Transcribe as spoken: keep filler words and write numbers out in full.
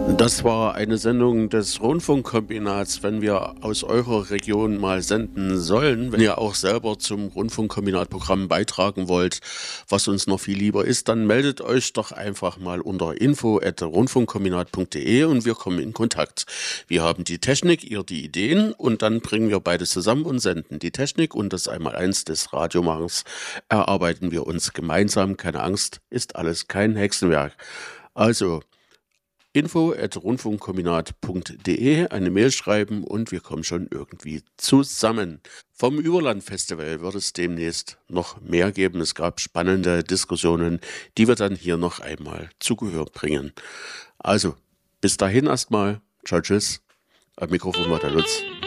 Das war eine Sendung des Rundfunkkombinats. Wenn wir aus eurer Region mal senden sollen, wenn ihr auch selber zum Rundfunkkombinatprogramm beitragen wollt, was uns noch viel lieber ist, dann meldet euch doch einfach mal unter info at rundfunkkombinat punkt de und wir kommen in Kontakt. Wir haben die Technik, ihr die Ideen und dann bringen wir beides zusammen und senden. Die Technik und das Einmaleins des Radiomachens erarbeiten wir uns gemeinsam. Keine Angst, ist alles kein Hexenwerk. Also info at rundfunkkombinat punkt de, eine Mail schreiben und wir kommen schon irgendwie zusammen. Vom Überlandfestival wird es demnächst noch mehr geben. Es gab spannende Diskussionen, die wir dann hier noch einmal zu Gehör bringen. Also, bis dahin erstmal. Ciao, tschüss. Am Mikrofon war der Lutz.